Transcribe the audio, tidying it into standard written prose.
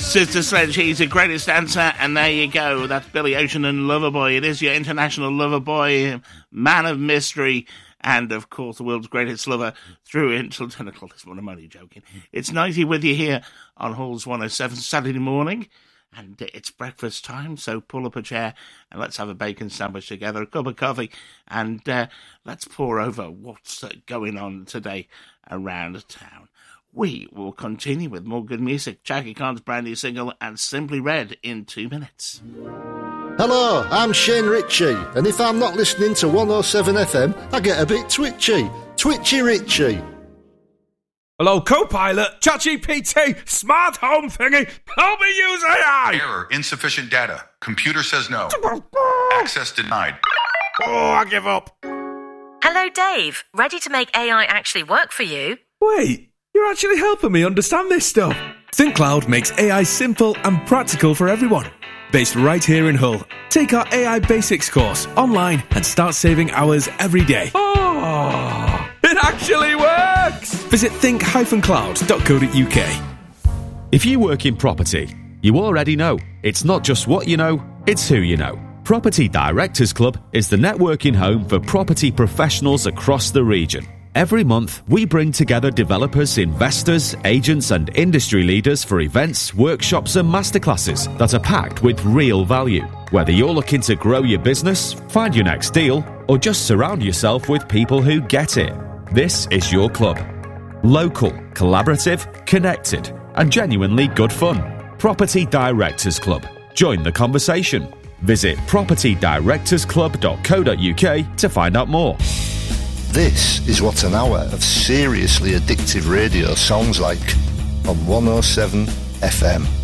Sister Sledge, he's the greatest dancer, and there you go. That's Billy Ocean and Loverboy. It is your international Loverboy, man of mystery, and of course the world's greatest lover through until 10 o'clock this morning. I'm only joking. It's Nighty with you here on Halls 107 Saturday morning, and it's breakfast time, so pull up a chair and let's have a bacon sandwich together, a cup of coffee, and let's pour over what's going on today around town. We will continue with more good music. Chaka Khan's brand new single and Simply Red in 2 minutes. Hello, I'm Shane Ritchie, and if I'm not listening to 107 FM, I get a bit twitchy. Twitchy Ritchie. Hello, Copilot, ChatGPT, smart home thingy, help me use AI! Error, insufficient data. Computer says no. Access denied. Oh, I give up. Hello, Dave. Ready to make AI actually work for you? Wait. You're actually helping me understand this stuff. ThinkCloud makes AI simple and practical for everyone. Based right here in Hull. Take our AI Basics course online and start saving hours every day. Oh, it actually works! Visit think-cloud.co.uk. If you work in property, you already know it's not just what you know, it's who you know. Property Directors Club is the networking home for property professionals across the region. Every month, we bring together developers, investors, agents and industry leaders for events, workshops and masterclasses that are packed with real value. Whether you're looking to grow your business, find your next deal, or just surround yourself with people who get it, this is your club. Local, collaborative, connected, and genuinely good fun. Property Directors Club. Join the conversation. Visit propertydirectorsclub.co.uk to find out more. This is what an hour of seriously addictive radio sounds like on 107 FM.